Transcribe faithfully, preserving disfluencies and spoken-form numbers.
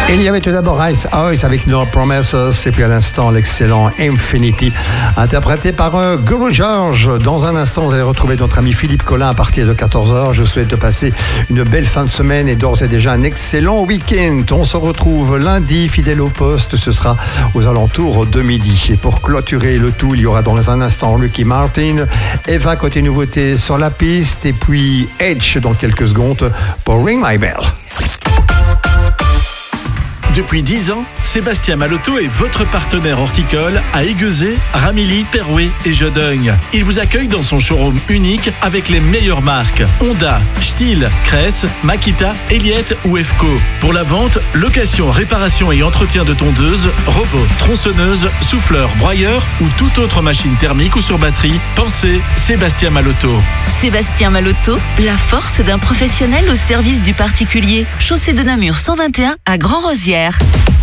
Il y avait tout d'abord Ice Ice avec No Promises, et puis à l'instant l'excellent Infinity, interprété par euh, Guru George. Dans un instant, vous allez retrouver notre ami Philippe Collin à partir de quatorze heures. Je souhaite de passer une belle fin de semaine et d'ores et déjà un excellent week-end. On se retrouve lundi, fidèle au poste, ce sera aux alentours de midi. Et pour clôturer le tout, il y aura dans un instant Ricky Martin, Eva côté nouveauté sur la piste, et puis Edge dans quelques secondes pour Ring My Bell. Depuis dix ans, Sébastien Malotto est votre partenaire horticole à Aiguezé, Ramilly, Perouet et Jodogne. Il vous accueille dans son showroom unique avec les meilleures marques Honda, Stihl, Cress, Makita, Elliott ou Efco. Pour la vente, location, réparation et entretien de tondeuses, robots, tronçonneuses, souffleurs, broyeurs ou toute autre machine thermique ou sur batterie, pensez Sébastien Malotto. Sébastien Malotto, la force d'un professionnel au service du particulier. Chaussée de Namur cent vingt et un à Grand-Rosières.